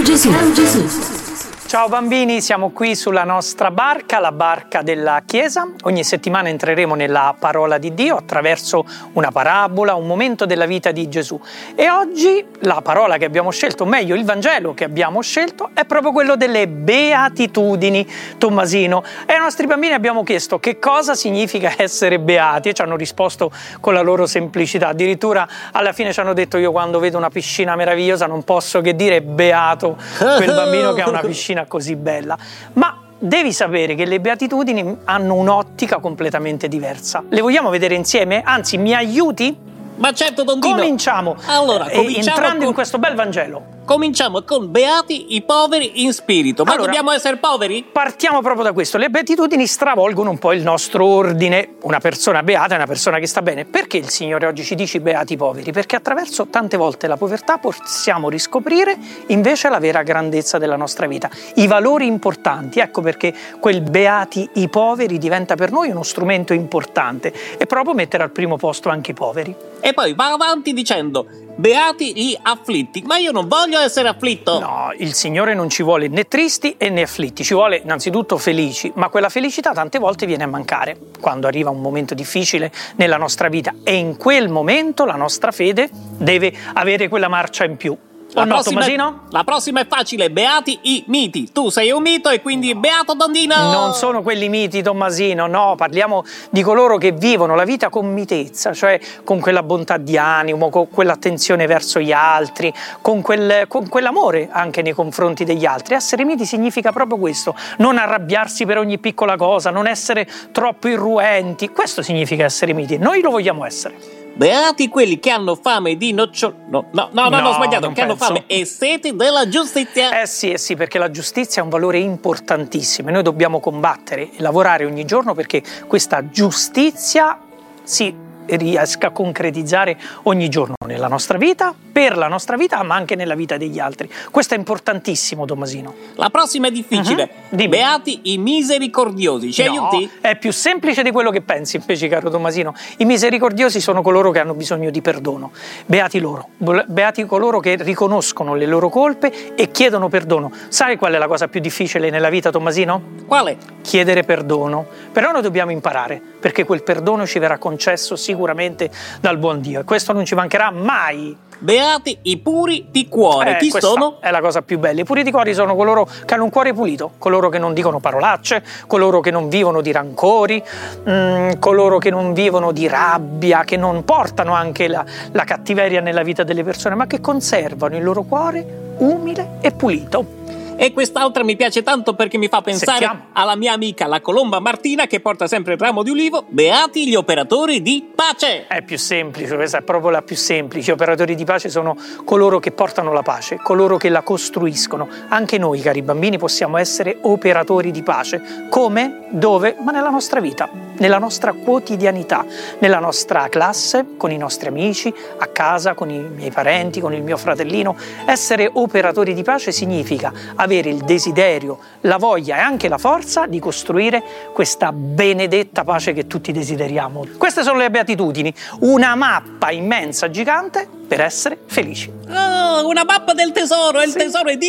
Gesù. Ciao bambini, siamo qui sulla nostra barca, la barca della Chiesa. Ogni settimana entreremo nella parola di Dio attraverso una parabola, un momento della vita di Gesù. E oggi la parola che abbiamo scelto, o meglio il Vangelo che abbiamo scelto, è proprio quello delle beatitudini, Tommasino. E ai nostri bambini abbiamo chiesto che cosa significa essere beati e ci hanno risposto con la loro semplicità. Addirittura alla fine ci hanno detto: io quando vedo una piscina meravigliosa non posso che dire beato quel bambino che ha una piscina così bella. Ma devi sapere che le beatitudini hanno un'ottica completamente diversa. Le vogliamo vedere insieme? Anzi, mi aiuti? Ma certo, Dondino. Cominciamo. Allora, entrando in questo bel Vangelo. Cominciamo con beati i poveri in spirito. Ma allora, dobbiamo essere poveri? Partiamo proprio da questo. Le beatitudini stravolgono un po' il nostro ordine. Una persona beata è una persona che sta bene. Perché il Signore oggi ci dice beati i poveri? Perché attraverso tante volte la povertà possiamo riscoprire invece la vera grandezza della nostra vita, i valori importanti. Ecco perché quel beati i poveri diventa per noi uno strumento importante e proprio mettere al primo posto anche i poveri. E poi va avanti dicendo: beati gli afflitti. Ma io non voglio essere afflitto. No, il Signore non ci vuole né tristi né afflitti, ci vuole innanzitutto felici, ma quella felicità tante volte viene a mancare quando arriva un momento difficile nella nostra vita e in quel momento la nostra fede deve avere quella marcia in più. Tommasino? La prossima è facile: beati i miti. Tu sei un mito e quindi beato Dondino. Non sono quelli miti, Tommasino, no, parliamo di coloro che vivono la vita con mitezza, cioè con quella bontà di animo, con quell'attenzione verso gli altri, con quell'amore anche nei confronti degli altri. Essere miti significa proprio questo: non arrabbiarsi per ogni piccola cosa, non essere troppo irruenti. Questo significa essere miti. Noi lo vogliamo essere. Beati quelli che hanno fame di nocciole. No, ho sbagliato. Che hanno fame e sete della giustizia. Sì, perché la giustizia è un valore importantissimo e noi dobbiamo combattere e lavorare ogni giorno perché questa giustizia si riesca a concretizzare ogni giorno nella nostra vita, per la nostra vita, ma anche nella vita degli altri. Questo è importantissimo, Tommasino. La prossima è difficile. Beati i misericordiosi. Ci aiuti? È più semplice di quello che pensi, invece, caro Tommasino. I misericordiosi sono coloro che hanno bisogno di perdono. Beati loro. Beati coloro che riconoscono le loro colpe e chiedono perdono. Sai qual è la cosa più difficile nella vita, Tommasino? Quale? Chiedere perdono. Però noi dobbiamo imparare, perché quel perdono ci verrà concesso sicuramente dal buon Dio e questo non ci mancherà mai. Beati i puri di cuore. Chi sono? È la cosa più bella. I puri di cuore sono coloro che hanno un cuore pulito, coloro che non dicono parolacce, coloro che non vivono di rancori, coloro che non vivono di rabbia, che non portano anche la cattiveria nella vita delle persone, ma che conservano il loro cuore umile e pulito. E quest'altra mi piace tanto perché mi fa pensare alla mia amica la colomba Martina, che porta sempre il ramo di ulivo. Beati gli operatori di pace. È più semplice, questa è proprio la più semplice. Gli operatori di pace sono coloro che portano la pace, coloro che la costruiscono. Anche noi, cari bambini, possiamo essere operatori di pace. Come? Dove? Ma nella nostra vita, nella nostra quotidianità, nella nostra classe, con i nostri amici, a casa, con i miei parenti, con il mio fratellino. Essere operatori di pace significa avere il desiderio, la voglia e anche la forza di costruire questa benedetta pace che tutti desideriamo. Queste sono le beatitudini, una mappa immensa, gigante, per essere felici. Oh, una mappa del tesoro, e il tesoro è di